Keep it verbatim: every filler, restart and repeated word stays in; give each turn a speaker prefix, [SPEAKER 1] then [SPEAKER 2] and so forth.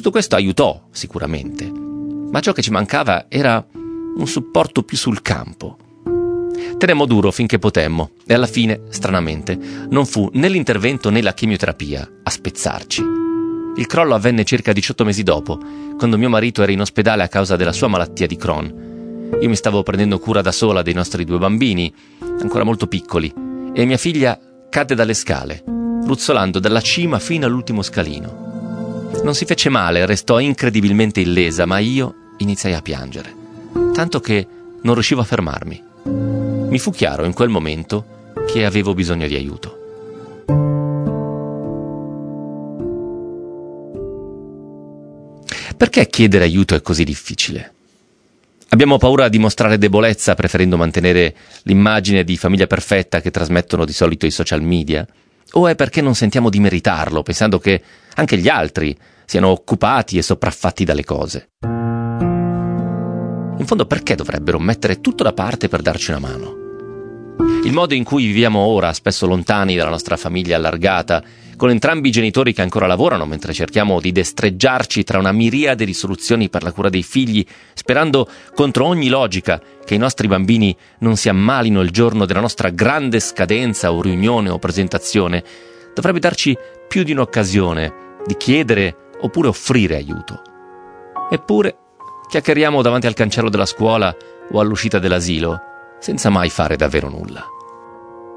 [SPEAKER 1] Tutto questo aiutò sicuramente, ma ciò che ci mancava era un supporto più sul campo. Tenemmo duro finché potemmo e alla fine, stranamente, non fu né l'intervento né la chemioterapia a spezzarci. Il crollo avvenne circa diciotto mesi dopo, quando mio marito era in ospedale a causa della sua malattia di Crohn. Io mi stavo prendendo cura da sola dei nostri due bambini, ancora molto piccoli, e mia figlia cadde dalle scale, ruzzolando dalla cima fino all'ultimo scalino. Non si fece male, restò incredibilmente illesa, ma io iniziai a piangere, tanto che non riuscivo a fermarmi. Mi fu chiaro in quel momento che avevo bisogno di aiuto. Perché chiedere aiuto è così difficile? Abbiamo paura di mostrare debolezza preferendo mantenere l'immagine di famiglia perfetta che trasmettono di solito i social media? O è perché non sentiamo di meritarlo, pensando che anche gli altri siano occupati e sopraffatti dalle cose? In fondo, perché dovrebbero mettere tutto da parte per darci una mano? Il modo in cui viviamo ora, spesso lontani dalla nostra famiglia allargata, con entrambi i genitori che ancora lavorano mentre cerchiamo di destreggiarci tra una miriade di soluzioni per la cura dei figli, sperando contro ogni logica che i nostri bambini non si ammalino il giorno della nostra grande scadenza o riunione o presentazione, dovrebbe darci più di un'occasione di chiedere oppure offrire aiuto. Eppure chiacchieriamo davanti al cancello della scuola o all'uscita dell'asilo senza mai fare davvero nulla.